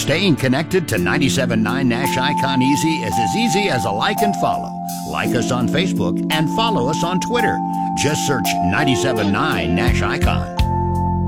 Staying connected to 97.9 Nash Icon Easy is as easy as a like and follow. Like us on Facebook and follow us on Twitter. Just search 97.9 Nash Icon.